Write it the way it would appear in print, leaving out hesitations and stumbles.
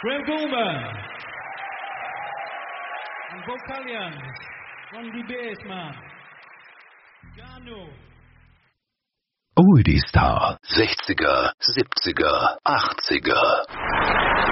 Graham Gouldman. And Vocalion from the bassman. Gano. Oldie Star 60er, 70er, 80er.